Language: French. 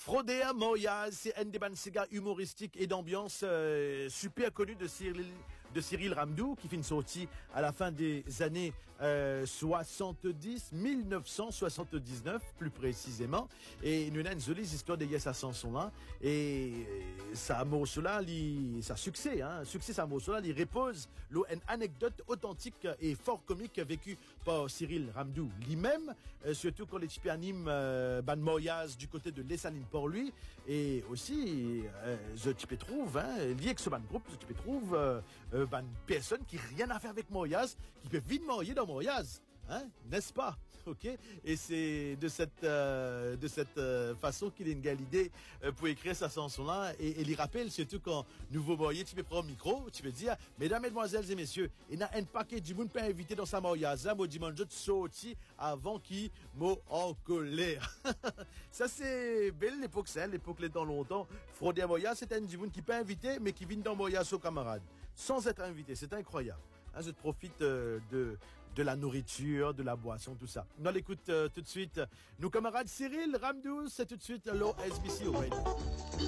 Frodea Moyaz, c'est un des cigares humoristiques et d'ambiance super connu de Cyril Ramdou, qui fait une sortie à la fin des années 1979 plus précisément. Et nous avons une jolie histoire de Yes à Sanson-là. Et ça morceau-là, ça succès, ça morceau-là, il repose une anecdote authentique et fort comique vécue par Cyril Ramdou lui-même, surtout quand les types animent Ban Moyaz du côté de l'Essaline pour lui. Et aussi, je te trouve, lié avec ce ban groupe, je te trouve ban personne qui rien à faire avec Moyaz, qui peut vite marier dans Moyaz. N'est-ce pas? Ok. Et c'est de cette façon qu'il a une belle idée pour écrire sa chanson-là. Et il rappelle surtout quand nouveau marié, tu peux prendre le micro, tu peux dire, mesdames, mesdemoiselles et messieurs, il y a un paquet du monde peut inviter dans sa mariage. Moi, dimanche, je sorti avant qu'il m'en en colère. Ça, c'est belle l'époque, ça, l'époque les temps longtemps. Fraudier mariage, c'est un du monde qui peut inviter, mais qui vient dans mariage aux camarades. Sans être invité. C'est incroyable. Je profite de la nourriture, de la boisson, tout ça. On l'écoute tout de suite. Nos camarades Cyril Ramdou, c'est tout de suite l'OSBC au